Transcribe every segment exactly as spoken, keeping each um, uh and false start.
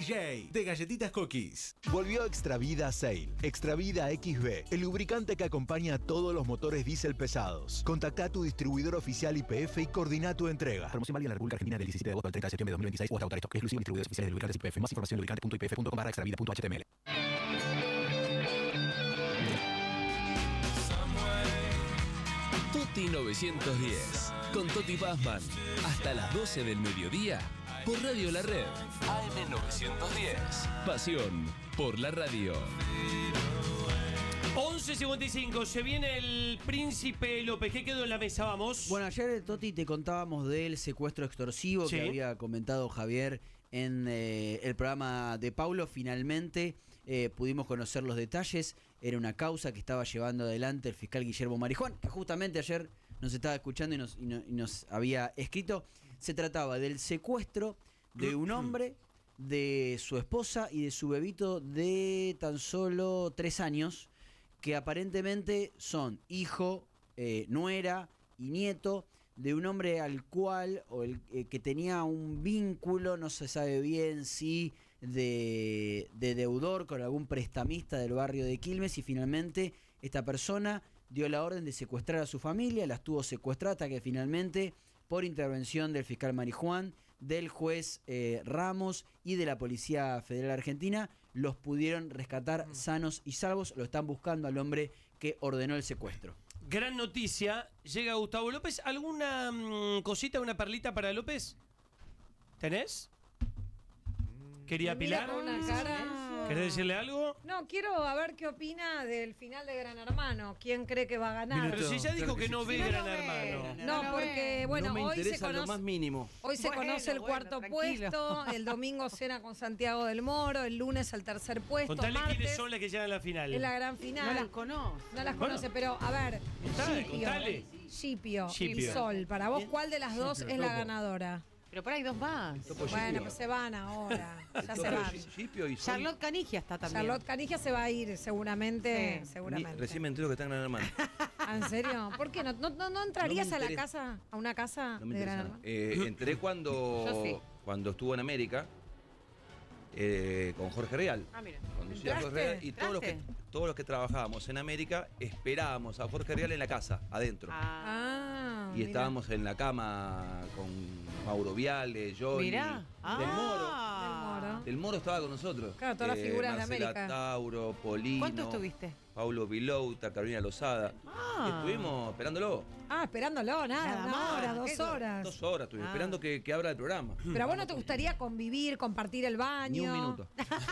J de Galletitas Cookies. Volvió Extra Vida Sail. Extra Vida X B, el lubricante que acompaña a todos los motores diésel pesados. Contacta a tu distribuidor oficial Y P F y coordina tu entrega. Promoción válida en la República Argentina del diecisiete de agosto al treinta de septiembre de dos mil veintiséis o hasta agotar stock. Exclusivo distribuidores oficiales de lubricantes Y P F. Más información en lubricante punto i p f punto com barra extravida punto h t m l. Toti novecientos diez, con Toti Pazman, hasta las doce del mediodía, por Radio La Red, A M novecientos diez. Pasión por la radio. once cincuenta y cinco, se viene el Príncipe López. ¿Qué quedó en la mesa? Vamos. Bueno, ayer, Toti, te contábamos del secuestro extorsivo Sí. que había comentado Javier en eh, el programa de Paulo. Finalmente eh, pudimos conocer los detalles. Era una causa que estaba llevando adelante el fiscal Guillermo Marijuán, que justamente ayer nos estaba escuchando y nos, y no- y nos había escrito. Se trataba del secuestro de un hombre, de su esposa y de su bebito de tan solo tres años, que aparentemente son hijo, eh, nuera y nieto de un hombre al cual, o el eh, que tenía un vínculo, no se sabe bien si de, de deudor con algún prestamista del barrio de Quilmes, y finalmente esta persona dio la orden de secuestrar a su familia, la estuvo secuestrada hasta que finalmente, por intervención del fiscal Marijuán, del juez eh, Ramos y de la Policía Federal Argentina, los pudieron rescatar sanos y salvos. Lo están buscando al hombre que ordenó el secuestro. Gran noticia. Llega Gustavo López. ¿Alguna mm, cosita, una perlita para López? ¿Tenés? ¿Quería Me mira Pilar? con una cara. ¿Querés decirle algo? No, quiero a ver qué opina del final de Gran Hermano. ¿Quién cree que va a ganar? Pero si ya dijo que no ve Si no Gran lo ve. Hermano. No, No, porque, no bueno, no me hoy se interesa conoce. lo más mínimo. Hoy se Bueno, conoce el bueno, cuarto tranquilo. puesto, el domingo cena con Santiago del Moro, el lunes el tercer puesto, Contale martes quiénes son las que llegan a la final. es la gran final. No las conozco. No las Bueno. conoce, pero a ver, Contale, Scipio, contale. Scipio y Scipio. Sol, para vos, ¿cuál de las dos es la ganadora? Pero por ahí dos más. Bueno, pues se van ahora, ya se van. Scipio y Charlotte Canigia está también. Charlotte Canigia se va a ir, seguramente, Sí. seguramente. Recién me entero que está en Gran Hermano. Ah, ¿en serio? ¿Por qué? ¿No, no, no, no entrarías No me a la interesa. casa, a una casa No me de Gran interesa. Hermano? Eh, entré cuando, Yo sí. cuando estuvo en América eh, con Jorge Real. Ah, mira. Conducía a Jorge ¿Entraste? Real y todos los, que, ¿Entraste? todos los que trabajábamos en América esperábamos a Jorge Real en la casa, adentro. Ah, y mira. estábamos en la cama con Mauro Viale, Johnny, Mirá. Del Moro. Del Moro. Del Moro estaba con nosotros. Claro, todas las figuras de Marcela América. Tauro, Polino. ¿Cuánto estuviste? Paulo Vilouta, Carolina Lozada. Ah. Estuvimos esperándolo. Ah, esperándolo, nada, Nada una más. hora, dos ¿Qué? horas. Dos horas estuve Ah. esperando que, que abra el programa. Pero a vos no te gustaría convivir, compartir el baño. Ni un minuto.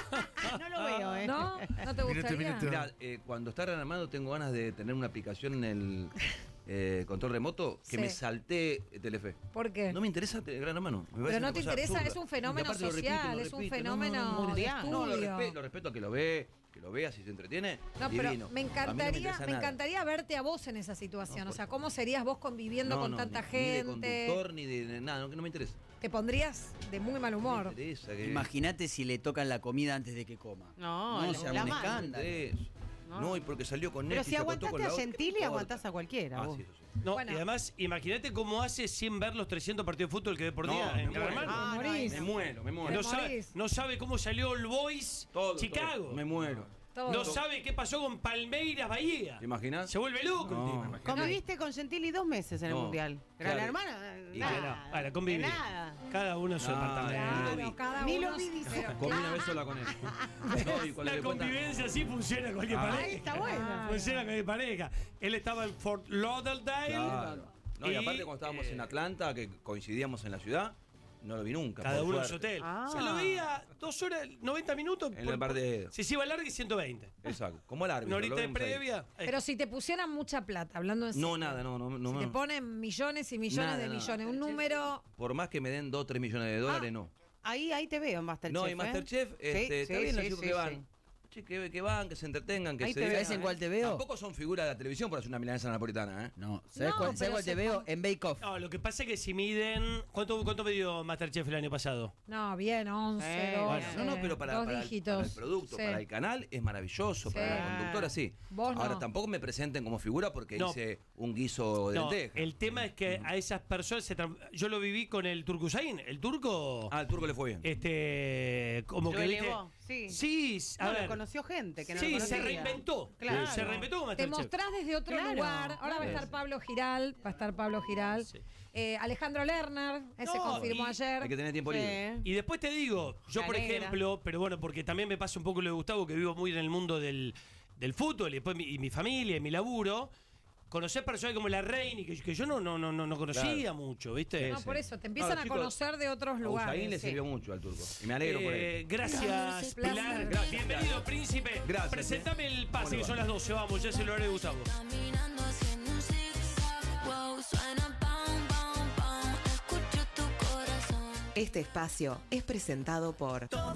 No lo veo, ¿eh? ¿No? ¿No te gustaría? Mirá, eh, cuando está Gran Hermano tengo ganas de tener una aplicación en el eh, control remoto que Sí. me salté Telefe. ¿por qué? No me interesa te- Gran Hermano. Me parece Pero una no te cosa interesa, absurda. es un Y fenómeno aparte lo repito, social, lo es un repito. fenómeno no, no, no, de no, no, lo, estudio. respeto, lo respeto a que lo ve, que lo vea si se entretiene. No, pero divino. me A mí no me encantaría, interesa me nada. encantaría verte a vos en esa situación. O sea, ¿cómo serías vos conviviendo No, con no, tanta ni, gente? Ni de conductor, ni de nada, no, que no me interesa. Te pondrías de muy mal humor. No me interesa que- Imagínate si le tocan la comida antes de que coma. No, no, la- se la arma un mano. escándalo. Eso. No. No. y porque salió con Pero Netflix. si se acostó con aguantaste la a otra, Gentili, ¿qué importa? aguantás a cualquiera. Ah, vos. sí, eso sí. No, y además, imagínate cómo hace sin ver los trescientos partidos de fútbol que ve por No, día me en Gran muero. Hermano. Ah, no, Me muero, me muero. No sabe, no sabe cómo salió el Boys Todo, Chicago. todo. Me muero. Todo. No sabe qué pasó con Palmeiras Bahía. ¿Te imaginas? Se vuelve loco el No. tipo. Conviviste con Gentili dos meses en el No, Mundial. Gran claro. Hermana, Y nada. No, para convivir. De nada. Cada uno en su No, departamento. Claro, cada Ni uno. lo vi, dice. pero Comí una claro. vez sola con él. No, y cuando La le cuentan- convivencia así funciona en cualquier Ah, pareja. ahí está bueno. Funciona en cualquier pareja. Él estaba en Fort Lauderdale. Claro. No, y, Y, aparte cuando estábamos eh, en Atlanta, que coincidíamos en la ciudad, no lo vi nunca. Cada por uno en su suerte. hotel. Ah. Se lo veía dos horas, noventa minutos. En el bar de- Si se iba larga y ciento veinte. Exacto. Como el árbitro. Una horita lo de vemos ahí. previa. Pero si te pusieran mucha plata, hablando en serio. No, nada, no, no. no Si me- te ponen millones y millones Nada, de nada. millones, un número. Por más que me den dos, tres millones de dólares, no. Ahí, ahí te veo en Masterchef. No, y ¿eh? Masterchef, Sí, este, está sí, bien los sí, chicos sí, que van. sí. che, que, que van, que se entretengan, que Ahí se te veo, diviertan. ¿Sabes en cuál te veo? Tampoco son figuras de la televisión por hacer una milanesa napolitana, ¿eh? No, ¿sabes No, cuál, ¿sabes pero cuál te se veo? con- En Bake Off. No, lo que pasa es que si miden. ¿Cuánto, cuánto midió Masterchef el año pasado? No, bien, once, Eh, doce, bueno. No, no, pero para, dos para el, dígitos. para el producto, Sí. para el canal es maravilloso, para Sí. la conductora sí. Vos no. Ahora tampoco me presenten como figura porque No. hice un guiso de No, lenteja. el tema es que a esas personas. Se tra- yo lo viví con el Turco Usain. El turco. Ah, al turco le fue bien. Este. Como Lo que viste. elevó, sí. Sí, a No, ver. lo conoció gente que no sí, lo se conocía. reinventó. Claro. Se reinventó como Te Masterchef. mostrás desde otro Claro, lugar. Ahora va a claro. estar Pablo Giral, va a estar Pablo Giral. Sí. Eh, Alejandro Lerner, ese No, confirmó y- ayer. Hay que tener tiempo libre. Sí. Y después te digo, yo por La negra. ejemplo, pero bueno, porque también me pasa un poco lo de Gustavo, que vivo muy en el mundo del, del fútbol y después mi, y mi familia y mi laburo, conocer personas como la Reina, que, que yo no, no, no, no conocía Claro. mucho, ¿viste? No, sí. por eso, te empiezan Claro, a chicos, conocer de otros A lugares. Usain le sí. sirvió mucho al turco. Y me alegro por Eh, él. gracias, Placer. Pilar. Gracias. Bienvenido, príncipe. Gracias, Presentame el pase, ¿Cómo le que va? son las doce. Vamos, ya es el horario de Gustavo. Caminando haciendo un zigzag, wow, suena pam, pam, pam, escucho tu corazón. Este espacio es presentado por